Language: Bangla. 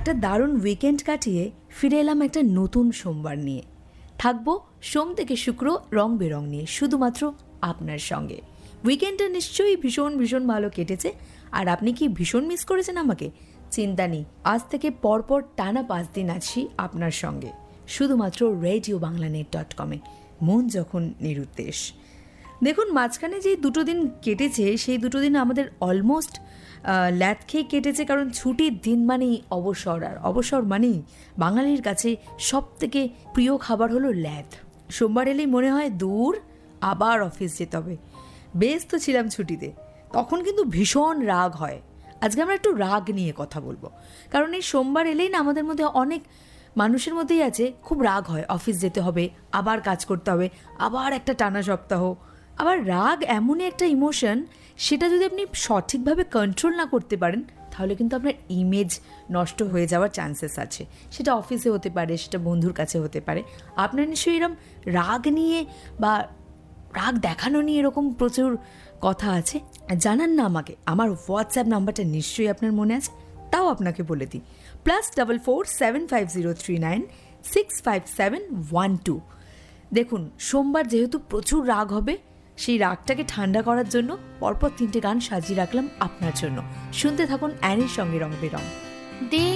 একটা দারুণ উইকেন্ড কাটিয়ে ফিরে এলাম একটা নতুন সোমবার নিয়ে। থাকবো সোম থেকে শুক্র রং বেরং নিয়ে, শুধুমাত্র আপনার সঙ্গে। উইকেন্ডটা নিশ্চয়ই ভীষণ ভীষণ ভালো কেটেছে। আর আপনি কি ভীষণ মিস করেছেন আমাকে? চিন্তা নেই, আজ থেকে পরপর টানা 5 দিন আছি আপনার সঙ্গে, শুধুমাত্র RadioBanglaNet.com-এ, মন যখন নিরুদ্দেশ। দেখুন, মাঝখানে যে 2 দিন কেটেছে, সেই 2 দিন আমাদের অলমোস্ট ল্যাদ খেয়ে কেটেছে, কারণ ছুটির দিন মানেই অবসর, আর অবসর মানেই বাঙালির কাছে সব থেকে প্রিয় খাবার হলো ল্যাদ। সোমবার এলেই মনে হয় দূর, আবার অফিস যেতে হবে। বেশ তো ছিলাম ছুটিতে, তখন কিন্তু ভীষণ রাগ হয়। আজকে আমরা একটু রাগ নিয়ে কথা বলবো, কারণ এই সোমবার এলেই না আমাদের মধ্যে অনেক মানুষের মধ্যেই আছে খুব রাগ হয়, অফিস যেতে হবে, আবার কাজ করতে হবে, আবার একটা টানা সপ্তাহ। আবার রাগ এমনই একটা ইমোশন, সেটা যদি আপনি সঠিকভাবে কন্ট্রোল না করতে পারেন, তাহলে কিন্তু আপনার ইমেজ নষ্ট হয়ে যাওয়ার চান্সেস আছে। সেটা অফিসে হতে পারে, সেটা বন্ধুর কাছে হতে পারে। আপনার নিশ্চয়ই এরকম রাগ নিয়ে বা রাগ দেখানো নিয়ে এরকম প্রচুর কথা আছে, জানান না আমাকে। আমার হোয়াটসঅ্যাপ নাম্বারটা নিশ্চয়ই আপনার মনে আছে, তাও আপনাকে বলে দিই, +44 75039 65712। দেখুন, সোমবার যেহেতু প্রচুর রাগ হবে, সেই রাগটাকে ঠান্ডা করার জন্য পরপর 3টে গান সাজিয়ে রাখলাম আপনার জন্য। শুনতে থাকুন অ্যানির সঙ্গে রং বেরং।